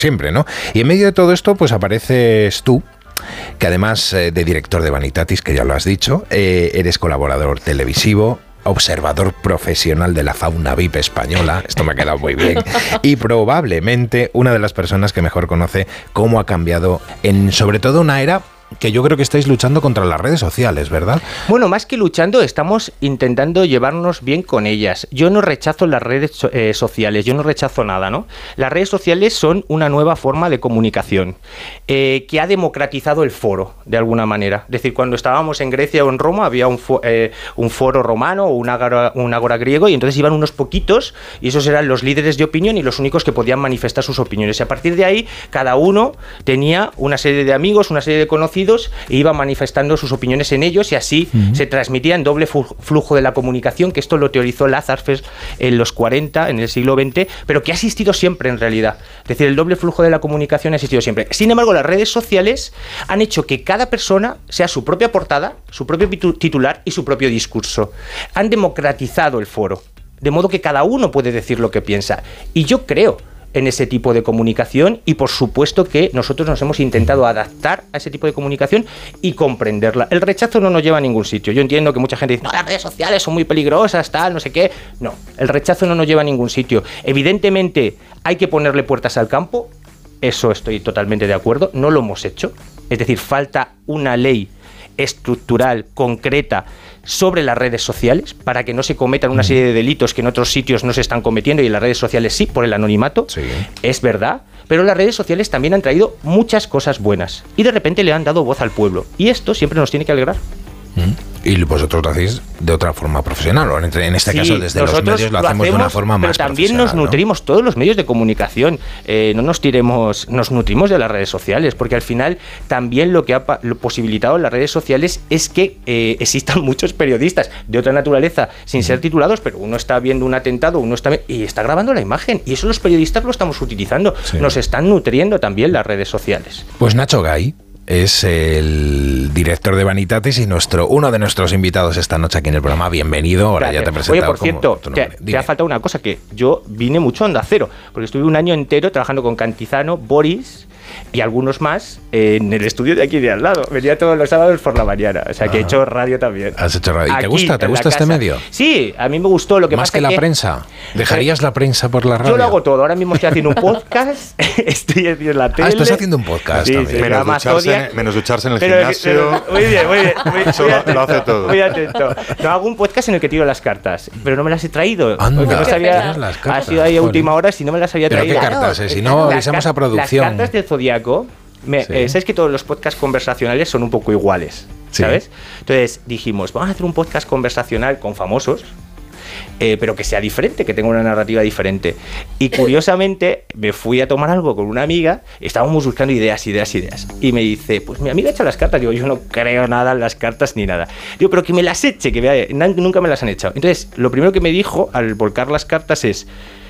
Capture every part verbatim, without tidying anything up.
siempre, ¿no? Y en medio de todo esto, pues apareces tú, que además eh, de director de Vanitatis, que ya lo has dicho, eh, eres colaborador televisivo, observador profesional de la fauna V I P española, esto me ha quedado muy bien, y probablemente una de las personas que mejor conoce cómo ha cambiado en sobre todo una era que yo creo que estáis luchando contra las redes sociales, ¿verdad? Bueno, más que luchando, estamos intentando llevarnos bien con ellas. Yo no rechazo las redes eh, sociales, yo no rechazo nada, ¿no? Las redes sociales son una nueva forma de comunicación eh, que ha democratizado el foro, de alguna manera. Es decir, cuando estábamos en Grecia o en Roma, había un, fo eh, un foro romano o un agora, un agora griego, y entonces iban unos poquitos, y esos eran los líderes de opinión y los únicos que podían manifestar sus opiniones. Y a partir de ahí, cada uno tenía una serie de amigos, una serie de conocidos, e iba manifestando sus opiniones en ellos, y así uh-huh. se transmitía en doble flujo de la comunicación, que esto lo teorizó Lazarus en los cuarenta, en el siglo veinte, pero que ha existido siempre en realidad. Es decir, el doble flujo de la comunicación ha existido siempre. Sin embargo, las redes sociales han hecho que cada persona sea su propia portada, su propio titular y su propio discurso. Han democratizado el foro, de modo que cada uno puede decir lo que piensa. Y yo creo en ese tipo de comunicación, y por supuesto que nosotros nos hemos intentado adaptar a ese tipo de comunicación y comprenderla. El rechazo no nos lleva a ningún sitio. Yo entiendo que mucha gente dice, no, las redes sociales son muy peligrosas, tal, no sé qué. No, el rechazo no nos lleva a ningún sitio. Evidentemente hay que ponerle puertas al campo, eso estoy totalmente de acuerdo, no lo hemos hecho. Es decir, falta una ley estructural, concreta, sobre las redes sociales, para que no se cometan una serie de delitos que en otros sitios no se están cometiendo y en las redes sociales sí, por el anonimato. Sí. Es verdad, pero las redes sociales también han traído muchas cosas buenas y de repente le han dado voz al pueblo, y esto siempre nos tiene que alegrar. Y vosotros lo hacéis de otra forma profesional, o en este sí, caso desde los medios lo, lo hacemos de una forma más pero también nos nutrimos, ¿no? Todos los medios de comunicación, eh, no nos tiremos, nos nutrimos de las redes sociales, porque al final también lo que ha lo posibilitado las redes sociales es que eh, existan muchos periodistas de otra naturaleza sin ser titulados, pero uno está viendo un atentado, uno está y está grabando la imagen, y eso los periodistas lo estamos utilizando, sí. Nos están nutriendo también las redes sociales. Pues Nacho Gay es el director de Vanitatis y nuestro uno de nuestros invitados esta noche aquí en el programa. Bienvenido, ahora Gracias. Ya te he presentado. Oye, por cierto, te, te ha faltado una cosa, que yo vine mucho a Onda Cero, porque estuve un año entero trabajando con Cantizano, Boris y algunos más en el estudio de aquí de al lado. Venía todos los sábados por la mañana, o sea que ah, he hecho radio también. ¿Has hecho radio? ¿Y te gusta? ¿Te gusta este medio? Sí, a mí me gustó. Lo que Más pasa que la que, prensa. ¿Dejarías eh, la prensa por la radio? Yo lo hago todo. Ahora mismo estoy haciendo un podcast, estoy haciendo la tele. Ah, estás haciendo un podcast sí, también. Sí, menos, ducharse, menos ducharse en el pero, gimnasio. Pero, muy bien, muy bien. Muy, Eso muy lo, atento, lo hace todo. Muy atento. No, hago un podcast en el que tiro las cartas, pero no me las he traído. Anda, porque no sabía, las cartas, ha sido ahí a última hora si no me las había ¿Pero traído. ¿Pero qué cartas? Eh? Si no, avisamos a producción. Las cartas del Zodíaco. Me, sí. eh, ¿Sabes que todos los podcasts conversacionales son un poco iguales? Sí. ¿Sabes? Entonces dijimos, vamos a hacer un podcast conversacional con famosos, eh, pero que sea diferente, que tenga una narrativa diferente. Y curiosamente me fui a tomar algo con una amiga, estábamos buscando ideas, ideas, ideas. Y me dice, pues mi amiga echa las cartas. Digo, yo no creo nada en las cartas ni nada. Digo, pero que me las eche, que vea, nunca me las han echado. Entonces, lo primero que me dijo al volcar las cartas es,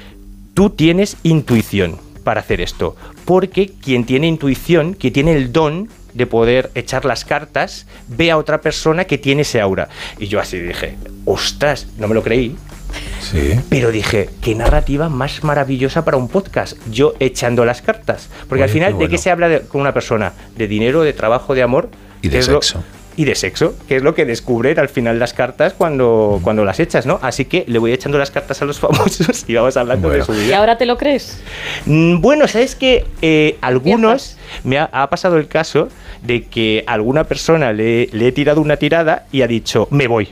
tú tienes intuición para hacer esto, porque quien tiene intuición, que tiene el don de poder echar las cartas, ve a otra persona que tiene ese aura. Y yo así dije, ostras, no me lo creí. Sí. Pero dije, qué narrativa más maravillosa para un podcast, yo echando las cartas. Porque Oye, al final, qué bueno. ¿de qué se habla de, con una persona? De dinero, de trabajo, de amor. Y de sexo. Lo, y de sexo, que es lo que descubren al final las cartas cuando, mm. cuando las echas, ¿no? Así que le voy echando las cartas a los famosos y vamos hablando bueno. de su vida. ¿Y ahora te lo crees? Mm, bueno, ¿sabes qué? Eh, algunos, me ha, ha pasado el caso de que alguna persona le, le he tirado una tirada y ha dicho, me voy.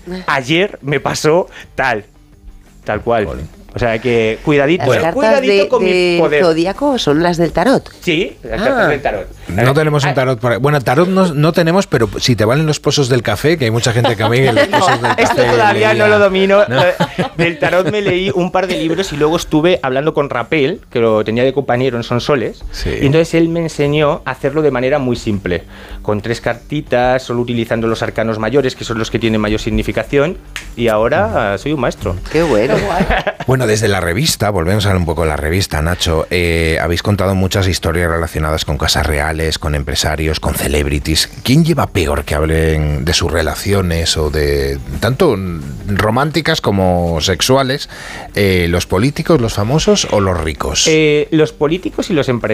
Ayer me pasó tal, tal cual. Vale. O sea que cuidadito, las cartas cuidadito de, con de mi poder. Zodíaco son las del tarot. Sí, las ah. cartas del tarot. No tenemos un tarot por ahí. Bueno, tarot no, no tenemos, pero si te valen los pozos del café, que hay mucha gente que a mí en los pozos del café. Esto todavía leía. No lo domino. ¿No? Del tarot me leí un par de libros y luego estuve hablando con Rapel, que lo tenía de compañero en Sonsoles. Sí. Y entonces él me enseñó a hacerlo de manera muy simple, con tres cartitas, solo utilizando los arcanos mayores, que son los que tienen mayor significación. Y ahora mm. soy un maestro. Qué bueno. Bueno, desde la revista, volvemos a hablar un poco de la revista, Nacho, eh, habéis contado muchas historias relacionadas con casas reales, con empresarios, con celebrities. ¿Quién lleva peor que hablen de sus relaciones o de tanto románticas como sexuales? Eh, ¿Los políticos, los famosos o los ricos? Eh, los políticos y los empresarios.